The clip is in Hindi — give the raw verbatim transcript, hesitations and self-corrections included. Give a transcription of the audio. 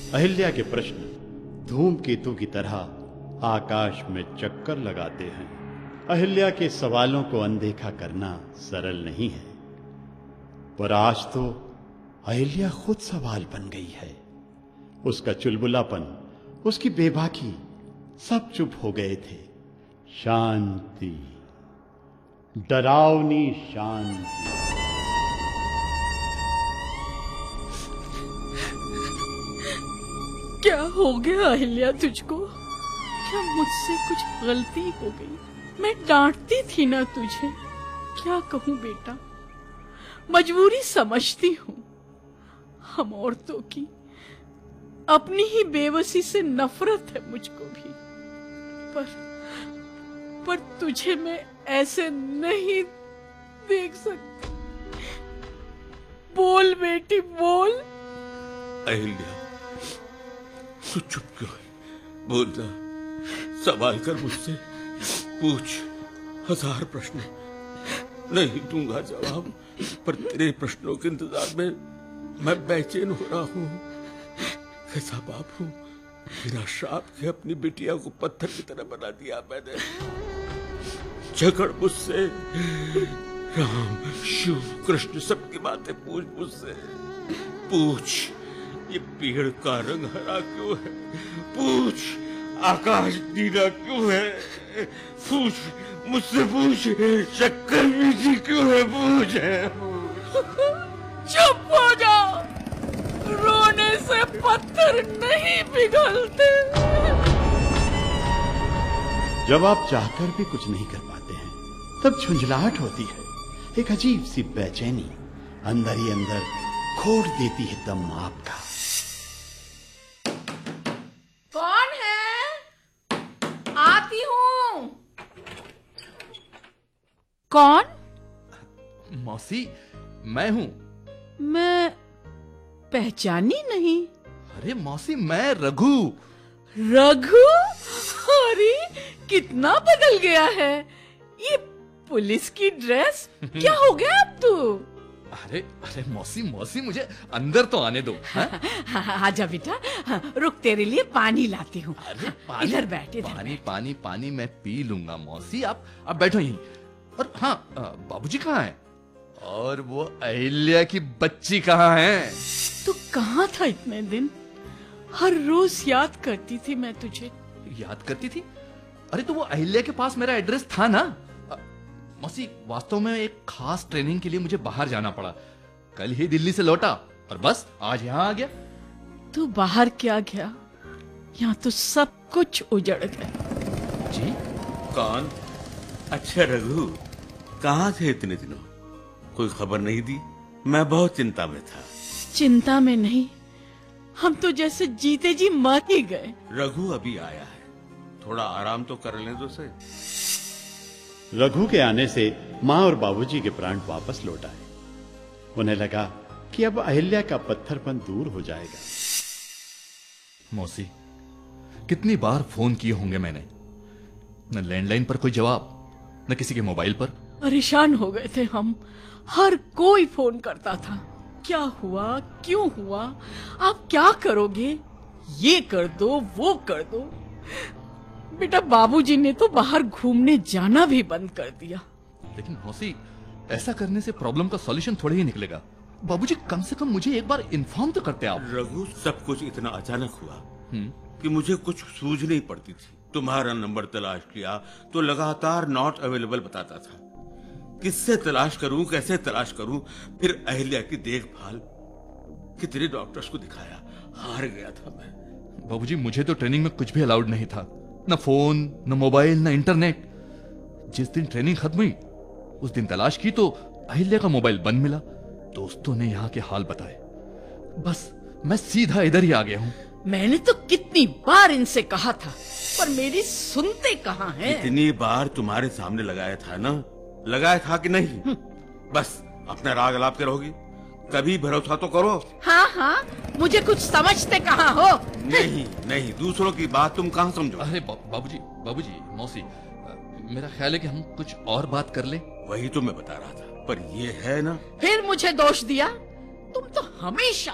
अहिल्या के प्रश्न धूमकेतु की तरह आकाश में चक्कर लगाते हैं। अहिल्या के सवालों को अनदेखा करना सरल नहीं है, पर आज तो अहिल्या खुद सवाल बन गई है। उसका चुलबुलापन, उसकी बेबाकी, सब चुप हो गए थे। शांति, डरावनी शांति। क्या हो गया अहिल्या तुझको? क्या मुझसे कुछ गलती हो गई? मैं डांटती थी ना तुझे। क्या कहूं बेटा, मजबूरी समझती हूं। हम औरतों की अपनी ही बेबसी से नफरत है मुझको भी, पर पर तुझे मैं ऐसे नहीं देख सकती। बोल बेटी बोल। अहिल्या, तू चुप क्यों है? बोलना, सवाल कर मुझसे, पूछ। हजार प्रश्न, नहीं दूंगा जवाब, पर तेरे प्रश्नों के इंतजार में मैं बेचैन हो रहा हूँ। कैसा बाप हूँ, बिना श्राप के अपनी बिटिया को पत्थर की तरह बना दिया मैंने। झगड़ मुझसे, राम शिव कृष्ण सबकी बातें पूछ मुझसे। पूछ, ये पेड़ का रंग हरा क्यों है? पूछ, आकाश नीला क्यों है? पूछ, मुझसे पूछ, शक्कर मीठी क्यों है? पूछ, चुप हो जाओ, रोने से पत्थर नहीं पिघलते। जब आप चाहकर भी कुछ नहीं कर पाते हैं, तब झुंझलाहट होती है। एक अजीब सी बेचैनी अंदर ही अंदर खोड़ देती है दम आपका। कौन है? आती हूँ। कौन? मौसी, मैं हूँ। मैं पहचानी नहीं। अरे मौसी, मैं रघु। रघु? अरे कितना बदल गया है। ये पुलिस की ड्रेस, क्या हो गया अब तू? अरे अरे मौसी मौसी, मुझे अंदर तो आने दो। आजा बेटा, हाँ, रुक, तेरे लिए पानी लाती हूँ। अरे पानी, इधर बैठ, इधर पानी बैठ। पानी पानी मैं पी लूंगा मौसी, आप आप बैठो यहीं। और हाँ, बाबूजी कहाँ हैं? और वो अहिल्या की बच्ची कहाँ है? तू कहाँ था इतने दिन? हर रोज याद करती थी मैं तुझे। याद करती थी? अरे तो वो अहिल्या के पास मेरा एड्रेस था ना। मौसी, वास्तव में एक खास ट्रेनिंग के लिए मुझे बाहर जाना पड़ा। कल ही दिल्ली से लौटा और बस आज यहाँ आ गया। तू बाहर क्या गया? यहाँ तो सब कुछ उजड़ गया। जी? कौन? अच्छा रघु, कहाँ थे इतने दिनों? कोई खबर नहीं दी? मैं बहुत चिंता में था। चिंता में नहीं, हम तो जैसे जीते जी मर ही गए। रघु अभी आया है, थोड़ा आराम तो कर लें दो से। रघु के आने से माँ और बाबूजी के प्राण वापस लौट आए। उन्हें लगा कि अब अहिल्या का पत्थरपन दूर हो जाएगा। मौसी, कितनी बार फोन किए होंगे मैंने, न लैंडलाइन पर कोई जवाब, न किसी के मोबाइल पर। परेशान हो गए थे हम। हर कोई फोन करता था, क्या हुआ, क्यों हुआ, आप क्या करोगे, ये कर दो, वो कर दो। बेटा, बाबूजी ने तो बाहर घूमने जाना भी बंद कर दिया। लेकिन मौसी, ऐसा करने से प्रॉब्लम का सॉल्यूशन थोड़े ही निकलेगा। बाबूजी, कम से कम मुझे एक बार इन्फॉर्म तो करते आप। रघु, सब कुछ इतना अचानक हुआ कि मुझे कुछ सूझ नहीं पड़ती थी। तुम्हारा नंबर तलाश किया तो लगातार नॉट अवेलेबल बताता था। किससे तलाश करूं, कैसे तलाश करूं? फिर अहिल्या की देखभाल, कितने डॉक्टर्स को दिखाया, हार गया था मैं। बाबूजी, मुझे तो ट्रेनिंग में कुछ भी अलाउड नहीं था, न फोन, न मोबाइल, न इंटरनेट। जिस दिन ट्रेनिंग खत्म हुई उस दिन तलाश की तो अहिल्या का मोबाइल बंद मिला। दोस्तों ने यहाँ के हाल बताए, बस मैं सीधा इधर ही आ गया हूँ। मैंने तो कितनी बार इनसे कहा था, पर मेरी सुनते कहाँ हैं? इतनी बार तुम्हारे सामने लगाया था ना, लगाया था कि नहीं? बस अपना राग अलाप के रहोगी, कभी भरोसा तो करो। हाँ हाँ, मुझे कुछ समझते कहाँ हो? नहीं नहीं, दूसरों की बात तुम कहाँ समझो। अरे बा, बाबूजी बाबूजी मौसी, मेरा ख्याल है कि हम कुछ और बात कर ले। वही तो मैं बता रहा था, पर ये है ना। फिर मुझे दोष दिया। तुम तो हमेशा